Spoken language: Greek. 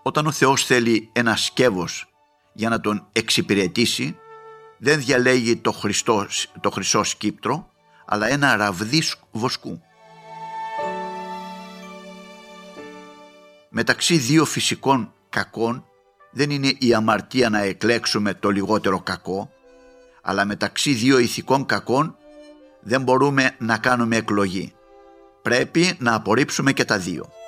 Όταν ο Θεός θέλει ένα σκεύος για να τον εξυπηρετήσει, δεν διαλέγει το χρυσό σκύπτρο, αλλά ένα ραβδί βοσκού. Μεταξύ δύο φυσικών κακών δεν είναι η αμαρτία να εκλέξουμε το λιγότερο κακό, αλλά μεταξύ δύο ηθικών κακών δεν μπορούμε να κάνουμε εκλογή. Πρέπει να απορρίψουμε και τα δύο.